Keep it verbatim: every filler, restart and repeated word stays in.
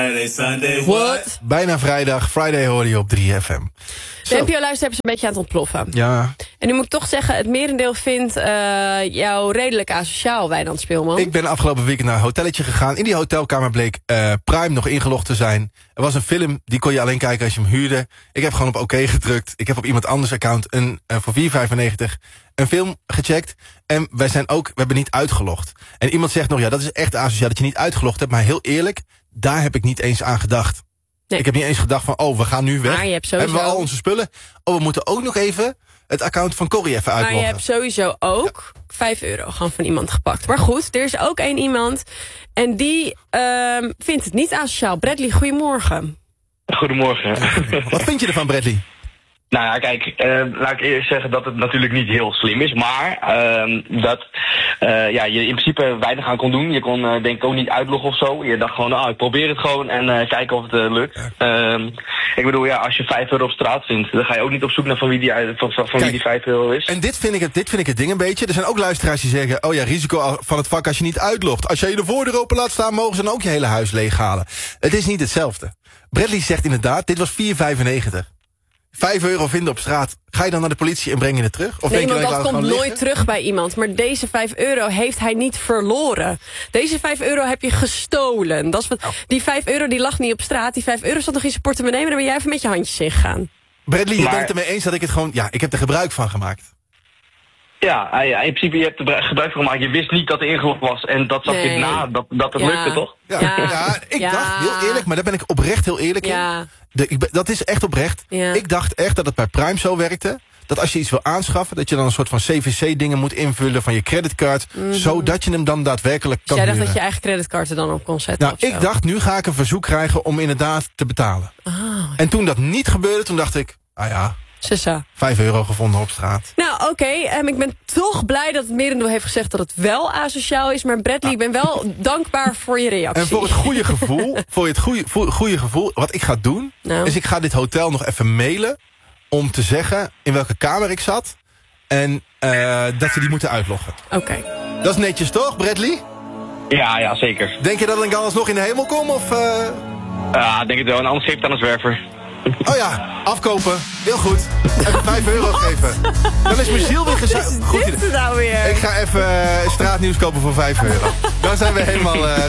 What? Bijna vrijdag. Friday hoorde je op drie F M. De N P O-luisteraars is een beetje aan het ontploffen. Ja. En nu moet ik toch zeggen, het merendeel vindt uh, jou redelijk asociaal, Wijnand Speelman. Ik ben afgelopen weekend naar een hotelletje gegaan. In die hotelkamer bleek uh, Prime nog ingelogd te zijn. Er was een film, die kon je alleen kijken als je hem huurde. Ik heb gewoon op oké gedrukt. Ik heb op iemand anders account een, uh, voor vier vijfennegentig een film gecheckt. En wij zijn ook, we hebben niet uitgelogd. En iemand zegt nog, ja, dat is echt asociaal dat je niet uitgelogd hebt. Maar heel eerlijk, daar heb ik niet eens aan gedacht. Nee. Ik heb niet eens gedacht van, oh, we gaan nu weg. Maar je hebt sowieso... Hebben we al onze spullen? Oh, we moeten ook nog even het account van Corrie even uitloggen. Maar je hebt sowieso ook ja. vijf euro gewoon van iemand gepakt. Maar goed, er is ook één iemand en die uh, vindt het niet asociaal. Bradley, goedemorgen. Goedemorgen. Wat vind je ervan, Bradley? Nou ja, kijk, uh, laat ik eerst zeggen dat het natuurlijk niet heel slim is, maar uh, dat uh, ja, je in principe weinig aan kon doen. Je kon uh, denk ik ook niet uitloggen of zo. Je dacht gewoon, nou, ik probeer het gewoon en uh, kijken of het uh, lukt. Ja. Uh, ik bedoel, ja, als je vijf euro op straat vindt, dan ga je ook niet op zoek naar van wie die, van, van Kijk, wie die vijf euro is. En dit vind, ik het, dit vind ik het ding een beetje. Er zijn ook luisteraars die zeggen, oh ja, risico van het vak als je niet uitlogt. Als jij je de voordeur open laat staan, mogen ze dan ook je hele huis leeghalen. Het is niet hetzelfde. Bradley zegt inderdaad, dit was vier vijfennegentig. Vijf euro vinden op straat. Ga je dan naar de politie en breng je het terug? Of nee, denk je want dat komt nooit liggen? terug bij iemand. Maar deze vijf euro heeft hij niet verloren. Deze vijf euro heb je gestolen. Dat is wat, oh. Die vijf euro die lag niet op straat. Die vijf euro zat nog in zijn portemonnee. Maar dan ben jij even met je handjes ingegaan. Bradley, je maar... bent het ermee eens dat ik het gewoon... Ja, ik heb er gebruik van gemaakt. Ja, in principe, je hebt er gebruik van gemaakt. Je wist niet dat er ingelogd was. En dat zag nee. je na, dat, dat het ja. lukte, toch? Ja, ja. ja ik ja. dacht, heel eerlijk, maar daar ben ik oprecht heel eerlijk ja. in. De, ik ben, dat is echt oprecht. Ja. Ik dacht echt dat het bij Prime zo werkte. Dat als je iets wil aanschaffen, dat je dan een soort van C V C-dingen moet invullen van je creditcard. Mm-hmm. Zodat je hem dan daadwerkelijk kan dus jij dacht huren. dat je eigen creditcard er dan op kon zetten? Nou, ik dacht, nu ga ik een verzoek krijgen om inderdaad te betalen. Oh. En toen dat niet gebeurde, toen dacht ik, ah ja... Sissa. Vijf euro gevonden op straat. Nou, oké. Okay, um, ik ben toch blij dat het merendeel heeft gezegd dat het wel asociaal is. Maar Bradley, ah. ik ben wel dankbaar voor je reactie. En voor het goede gevoel, voor het goede, goede gevoel, wat ik ga doen, nou. is ik ga dit hotel nog even mailen om te zeggen in welke kamer ik zat en uh, dat ze die moeten uitloggen. Oké. Okay. Dat is netjes toch, Bradley? Ja, ja, zeker. Denk je dat ik anders nog in de hemel kom? Of, uh... Ja, denk het wel. En anders geef het aan een zwerver. Oh ja, afkopen. Heel goed. Even vijf euro geven. Dan is mijn ziel weer gezuiverd. Goed idee. Nou weer? Ik ga even uh, straatnieuws kopen voor vijf euro. Dan zijn we helemaal... Uh,